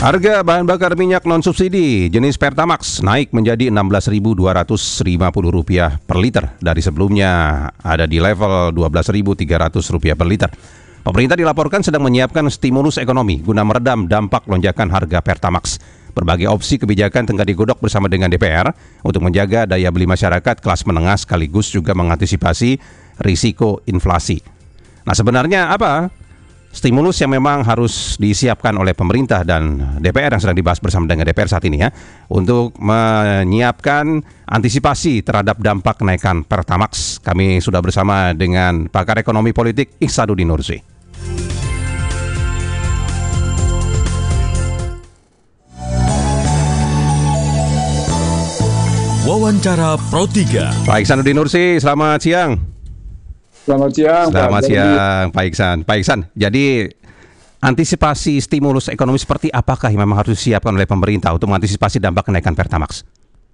Harga bahan bakar minyak non-subsidi jenis Pertamax naik menjadi Rp16.250 per liter dari sebelumnya ada di level Rp12.300 per liter. Pemerintah dilaporkan sedang menyiapkan stimulus ekonomi guna meredam dampak lonjakan harga Pertamax. Berbagai opsi kebijakan tengah digodok bersama dengan DPR untuk menjaga daya beli masyarakat kelas menengah sekaligus juga mengantisipasi risiko inflasi. Nah, sebenarnya apa stimulus yang memang harus disiapkan oleh pemerintah dan DPR yang sedang dibahas bersama dengan DPR saat ini ya, untuk menyiapkan antisipasi terhadap dampak kenaikan Pertamax. Kami sudah bersama dengan pakar ekonomi politik Ihsanuddin Nursi. Wawancara Pro 3. Pak Ihsanuddin Nursi, selamat siang. Selamat siang. Selamat siang, Pak Ihsan. Pak Ihsan, jadi antisipasi stimulus ekonomi seperti apakah yang memang harus disiapkan oleh pemerintah untuk mengantisipasi dampak kenaikan Pertamax?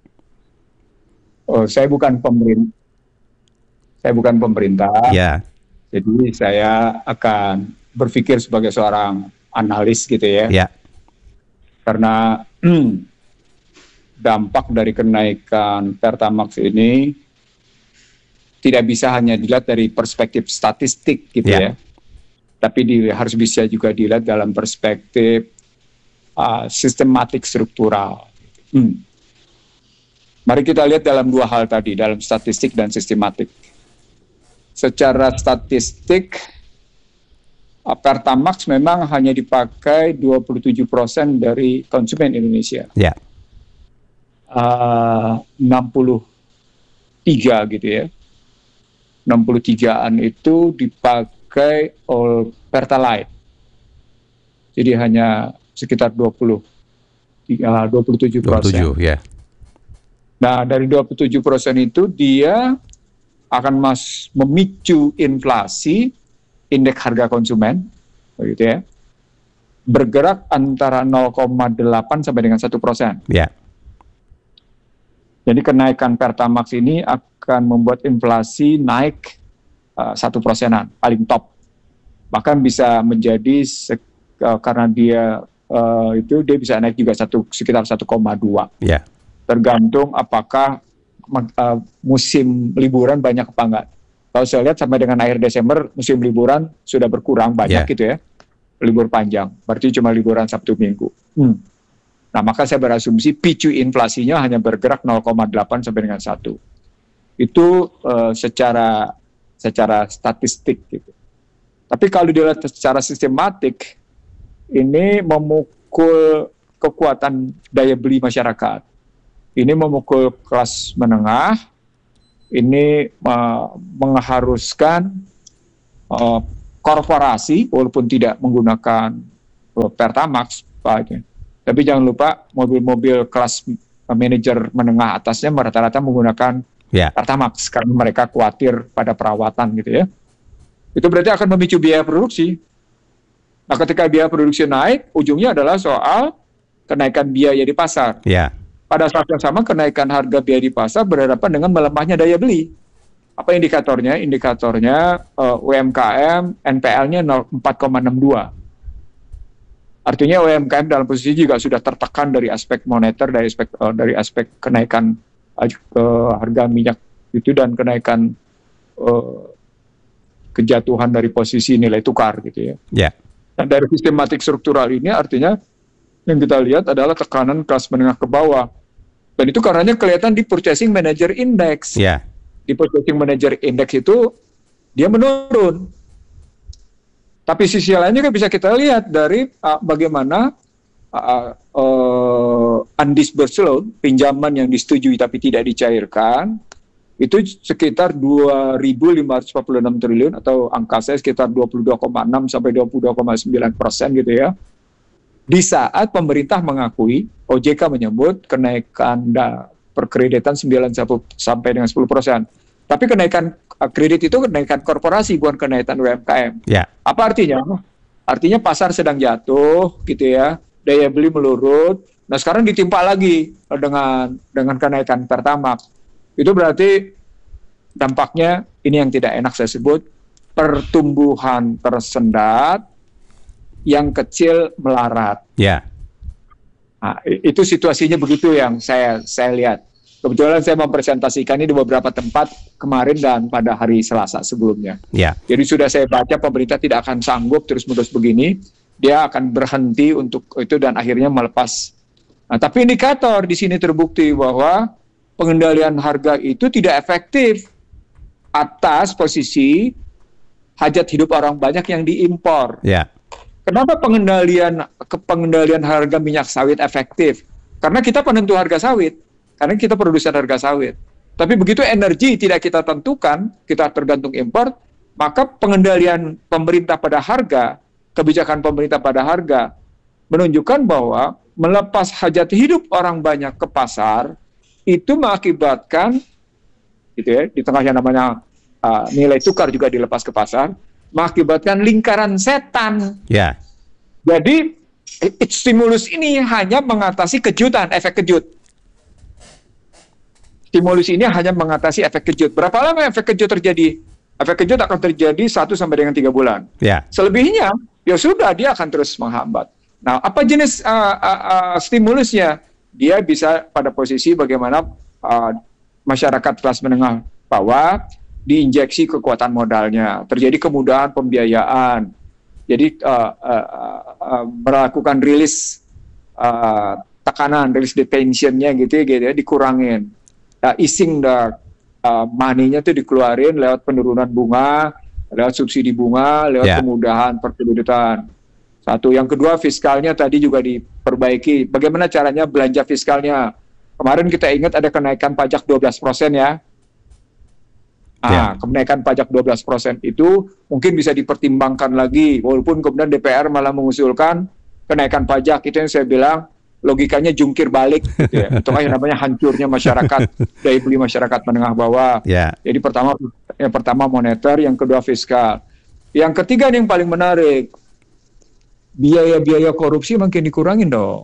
Saya bukan pemerintah. Ya. Jadi saya akan berpikir sebagai seorang analis gitu ya. Ya. Karena dampak dari kenaikan Pertamax ini tidak bisa hanya dilihat dari perspektif statistik gitu ya. Tapi harus bisa juga dilihat dalam perspektif sistematik struktural. Mari kita lihat dalam dua hal tadi, dalam statistik dan sistematik. Secara statistik, Pertamax memang hanya dipakai 27% dari konsumen Indonesia. 63 gitu ya. 63-an itu dipakai oleh Pertalite. Jadi hanya sekitar 27%. Ya. Nah, dari 27% itu dia akan memicu inflasi indeks harga konsumen, begitu ya, bergerak antara 0,8 sampai dengan 1%. Ya. Jadi kenaikan Pertamax ini akan membuat inflasi naik 1%-an, paling top. Bahkan bisa menjadi karena dia bisa naik juga sekitar 1,2. Ya. Tergantung apakah musim liburan banyak apa enggak. Kalau saya lihat sampai dengan akhir Desember musim liburan sudah berkurang banyak gitu ya. Libur panjang, berarti cuma liburan Sabtu Minggu. Nah, maka saya berasumsi picu inflasinya hanya bergerak 0,8 sampai dengan 1. Itu secara statistik gitu. Tapi kalau dilihat secara sistematik, ini memukul kekuatan daya beli masyarakat. Ini memukul kelas menengah, ini mengharuskan korporasi, walaupun tidak menggunakan Pertamax, tapi jangan lupa mobil-mobil kelas manajer menengah atasnya rata-rata menggunakan Pertamax karena mereka khawatir pada perawatan gitu ya. Itu berarti akan memicu biaya produksi. Nah, ketika biaya produksi naik, ujungnya adalah soal kenaikan biaya di pasar. Pada saat yang sama, kenaikan harga biaya di pasar berhadapan dengan melemahnya daya beli. Apa indikatornya? Indikatornya UMKM NPL-nya 4,62. Artinya UMKM dalam posisi juga sudah tertekan dari aspek moneter, dari aspek kenaikan harga minyak itu dan kenaikan kejatuhan dari posisi nilai tukar gitu ya. Dan dari sistematik struktural ini artinya yang kita lihat adalah tekanan kelas menengah ke bawah. Dan itu karenanya kelihatan di Purchasing Manager Index. Di Purchasing Manager Index itu dia menurun. Tapi sisi lainnya kan bisa kita lihat dari bagaimana undisbursed loan, pinjaman yang disetujui tapi tidak dicairkan, itu sekitar 2.546 triliun atau angka saya sekitar 22,6 sampai 22,9% gitu ya. Di saat pemerintah mengakui, OJK menyebut kenaikan perkreditan 9 sampai dengan 10%. Tapi kenaikan kredit itu kenaikan korporasi, bukan kenaikan UMKM. Apa artinya? Artinya pasar sedang jatuh, gitu ya. Daya beli melurut. Nah, sekarang ditimpa lagi dengan kenaikan Pertamax. Itu berarti dampaknya ini yang tidak enak saya sebut, pertumbuhan tersendat, yang kecil melarat. Nah, itu situasinya begitu yang saya lihat. Kebetulan saya mempresentasikan ini di beberapa tempat kemarin dan pada hari Selasa sebelumnya. Ya. Jadi sudah saya baca pemerintah tidak akan sanggup terus-menerus begini, dia akan berhenti untuk itu dan akhirnya melepas. Nah, tapi indikator di sini terbukti bahwa pengendalian harga itu tidak efektif atas posisi hajat hidup orang banyak yang diimpor. Ya. Kenapa pengendalian harga minyak sawit efektif? Karena kita penentu harga sawit. Karena kita produsen harga sawit. Tapi begitu energi tidak kita tentukan, kita tergantung impor, maka pengendalian pemerintah pada harga, kebijakan pemerintah pada harga, menunjukkan bahwa melepas hajat hidup orang banyak ke pasar, itu mengakibatkan, gitu ya, di tengahnya namanya nilai tukar juga dilepas ke pasar, mengakibatkan lingkaran setan. Ya. Jadi, stimulus ini hanya mengatasi kejutan, efek kejut. Stimulus ini hanya mengatasi efek kejut. Berapa lama efek kejut terjadi? Efek kejut akan terjadi 1 sampai dengan 3 bulan. Ya. Selebihnya, ya sudah, dia akan terus menghambat. Nah, apa jenis stimulusnya? Dia bisa pada posisi bagaimana masyarakat kelas menengah bawah diinjeksi kekuatan modalnya. Terjadi kemudahan pembiayaan. Jadi, melakukan rilis tekanan, rilis detentionnya gitu ya, dikurangin. Easing money-nya itu dikeluarin lewat penurunan bunga, lewat subsidi bunga, lewat kemudahan perkreditan. Satu. Yang kedua, fiskalnya tadi juga diperbaiki. Bagaimana caranya belanja fiskalnya? Kemarin kita ingat ada kenaikan pajak 12% ya. Kenaikan pajak 12% itu mungkin bisa dipertimbangkan lagi, walaupun kemudian DPR malah mengusulkan kenaikan pajak. Itu yang saya bilang, logikanya jungkir balik, gitu ya. Itu yang namanya hancurnya masyarakat, daya beli masyarakat menengah bawah. Jadi yang pertama moneter, yang kedua fiskal. Yang ketiga yang paling menarik, biaya-biaya korupsi makin dikurangin dong.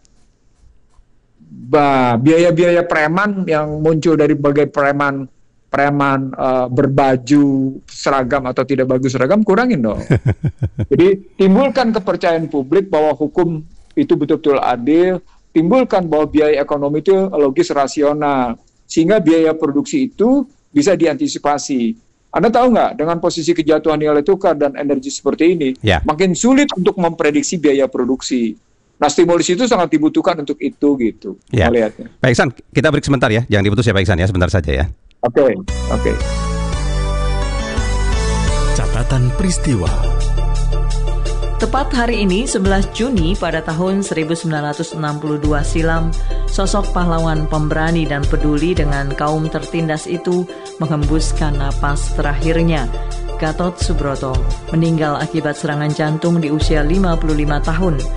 Biaya-biaya preman yang muncul dari berbagai preman berbaju seragam atau tidak bagus seragam, kurangin dong. Jadi timbulkan kepercayaan publik bahwa hukum itu betul-betul adil, timbulkan bahwa biaya ekonomi itu logis rasional, sehingga biaya produksi itu bisa diantisipasi. Anda tahu nggak, dengan posisi kejatuhan nilai tukar dan energi seperti ini, makin sulit untuk memprediksi biaya produksi. Nah, stimulus itu sangat dibutuhkan untuk itu, gitu. Melihatnya. Pak Iksan, kita break sebentar ya, jangan diputus ya Pak Iksan ya, sebentar saja ya. Oke. Catatan peristiwa. Tepat hari ini, 11 Juni pada tahun 1962 silam, sosok pahlawan pemberani dan peduli dengan kaum tertindas itu menghembuskan napas terakhirnya. Gatot Subroto meninggal akibat serangan jantung di usia 55 tahun.